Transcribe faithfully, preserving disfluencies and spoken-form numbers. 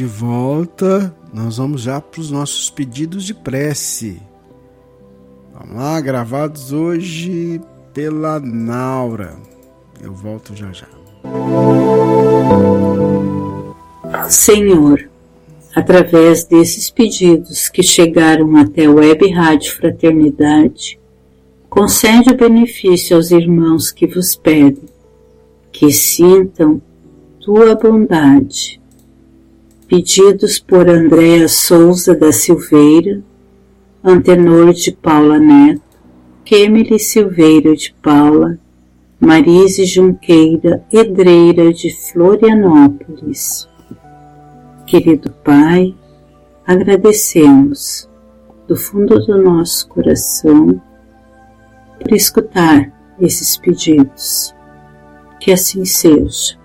de volta, nós vamos já para os nossos pedidos de prece. Vamos lá, gravados hoje pela Naura. Eu volto já já. Senhor, através desses pedidos que chegaram até a Web Rádio Fraternidade, concede o benefício aos irmãos que vos pedem, que sintam tua bondade. Pedidos por Andréa Souza da Silveira, Antenor de Paula Neto, Kemily Silveira de Paula, Marise Junqueira Edreira de Florianópolis. Querido Pai, agradecemos do fundo do nosso coração por escutar esses pedidos. Que assim seja.